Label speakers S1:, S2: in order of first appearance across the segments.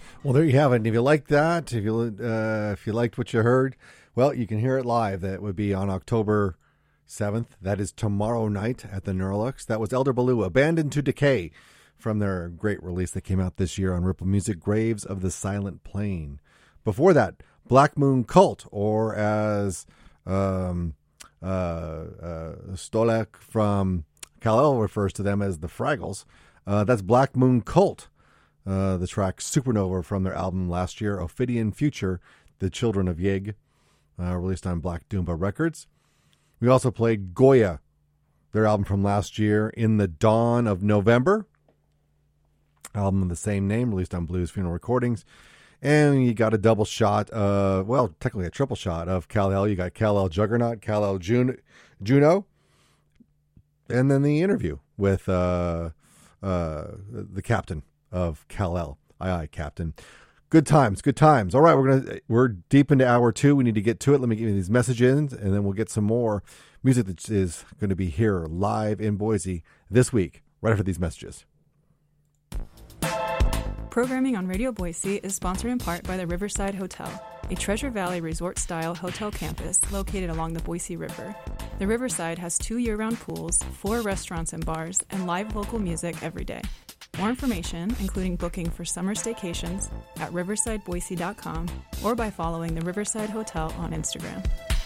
S1: Well, there you have it. And if you like that, if you liked what you heard, well, you can hear it live. That would be on October 7th. That is tomorrow night at the Neurolux. That was Elder Baloo, Abandoned to Decay, from their great release that came out this year on Ripple Music, Graves of the Silent Plain. Before that, Black Moon Cult, or as Stolek from Kal-El refers to them as the Fraggles. That's Black Moon Cult. The track Supernova from their album last year, Ophidian Future, The Children of Yig, released on Black Doomba Records. We also played Goya, their album from last year, In the Dawn of November, album of the same name, released on Blues Funeral Recordings. And you got a double shot, technically a triple shot of Kal-El. You got Kal-El Juggernaut, Kal-El Juno, and then the interview with the captain of Kal-El. Aye, Captain. Good times. All right, we're deep into hour 2. We need to get to it. Let me give you these messages, and then we'll get some more music that is going to be here live in Boise this week, right after these messages.
S2: Programming on Radio Boise is sponsored in part by the Riverside Hotel, a Treasure Valley resort-style hotel campus located along the Boise River. The Riverside has 2 year-round pools, 4 restaurants and bars, and live local music every day. More information, including booking for summer staycations, at riversideboise.com or by following the Riverside Hotel on Instagram.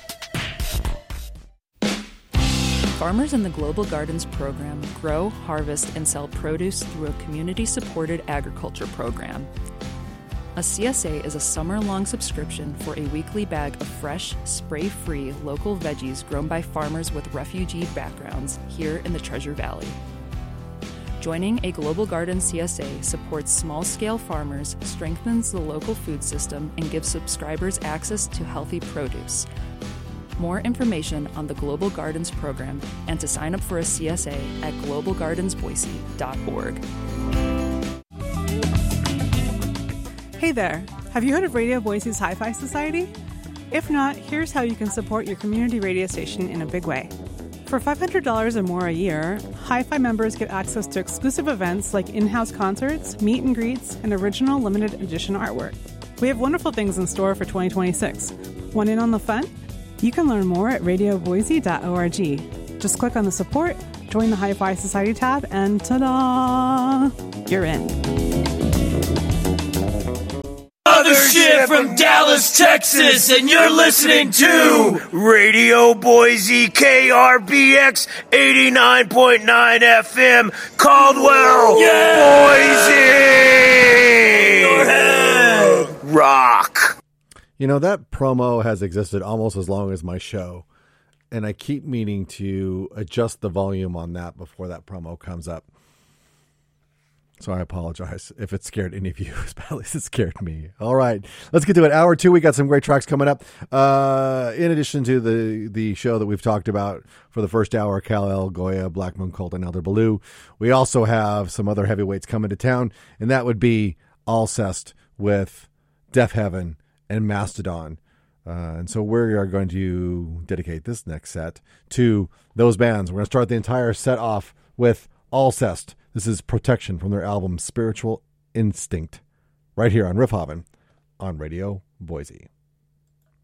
S3: Farmers in the Global Gardens program grow, harvest, and sell produce through a community-supported agriculture program. A CSA is a summer-long subscription for a weekly bag of fresh, spray-free local veggies grown by farmers with refugee backgrounds here in the Treasure Valley. Joining a Global Gardens CSA supports small-scale farmers, strengthens the local food system, and gives subscribers access to healthy produce. More information on the Global Gardens program and to sign up for a CSA at globalgardensboise.org.
S4: Hey there, have you heard of Radio Boise's Hi-Fi Society? If not, here's how you can support your community radio station in a big way. For $500 or more a year, Hi-Fi members get access to exclusive events like in-house concerts, meet and greets, and original limited edition artwork. We have wonderful things in store for 2026. Want in on the fun? You can learn more at radioboise.org. Just click on the support, join the Hi-Fi Society tab, and ta-da! You're in.
S5: Other shit from Dallas, Texas, and you're listening to Radio Boise KRBX 89.9 FM, Caldwell, Boise! Rock!
S1: You know, that promo has existed almost as long as my show, and I keep meaning to adjust the volume on that before that promo comes up. So I apologize if it scared any of you as badly as it scared me. All right, let's get to it. Hour 2, we got some great tracks coming up. In addition to the show that we've talked about for the first hour, Kal-El, Goya, Black Moon Cult, and Elder Baloo, we also have some other heavyweights coming to town, and that would be Alcest with Deaf Heaven and Mastodon. And so we are going to dedicate this next set to those bands. We're going to start the entire set off with Alcest. This is Protection from their album Spiritual Instinct, right here on Riffhaven on Radio Boise.